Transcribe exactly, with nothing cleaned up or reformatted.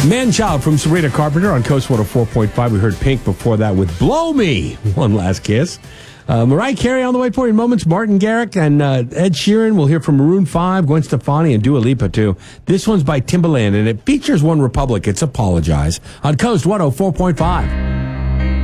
Man-Child from Sabrina Carpenter on Coast one oh four point five. We heard Pink before that with Blow Me, One Last Kiss. Uh, Mariah Carey on the way for you in moments. Martin Garrix and uh, Ed Sheeran. We'll hear from Maroon five, Gwen Stefani, and Dua Lipa, too. This one's by Timbaland, and it features One Republic. It's Apologize on Coast one oh four point five.